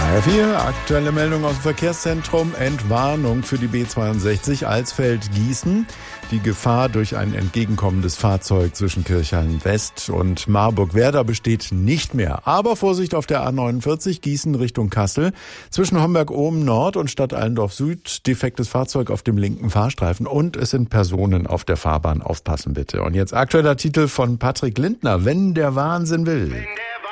HR4, aktuelle Meldung aus dem Verkehrszentrum. Entwarnung für die B62 Alsfeld-Gießen. Die Gefahr durch ein entgegenkommendes Fahrzeug zwischen Kirchhain West und Marburg-Werder besteht nicht mehr. Aber Vorsicht auf der A49 Gießen Richtung Kassel. Zwischen Homberg-Ohm Nord und Stadt Allendorf Süd defektes Fahrzeug auf dem linken Fahrstreifen. Und es sind Personen auf der Fahrbahn. Aufpassen bitte. Und jetzt aktueller Titel von Patrick Lindner. Wenn der Wahnsinn will.